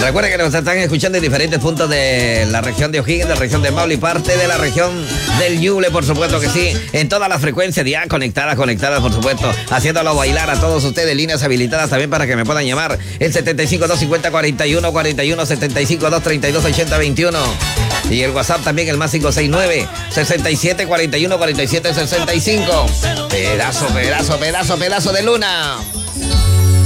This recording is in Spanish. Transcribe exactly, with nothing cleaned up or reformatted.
Recuerden que nos están escuchando en diferentes puntos de la región de O'Higgins, de la región de Maule y parte de la región del Ñuble, por supuesto que sí. En todas las frecuencias ya conectadas, conectadas, por supuesto. Haciéndolo bailar a todos ustedes. Líneas habilitadas también para que me puedan llamar. El setenta y cinco, doscientos cincuenta, cuarenta y uno cuarenta y uno, setenta y cinco, doscientos treinta y dos, ochenta, veintiuno. Y el WhatsApp también, el más cinco seis nueve, sesenta y siete, cuarenta y uno, cuarenta y siete, sesenta y cinco. Pedazo, pedazo, pedazo, pedazo de luna.